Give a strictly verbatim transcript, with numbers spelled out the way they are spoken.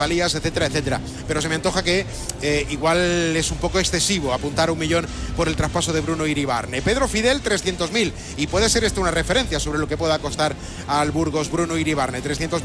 valías, etcétera, etcétera. Pero se me antoja que eh, igual es un poco excesivo apuntar un millón por el traspaso de Bruno Iribarne. Pedro Fidel, trescientos mil. Y puede ser esto una referencia sobre lo que pueda costar al Burgos Bruno Iribarne. trescientos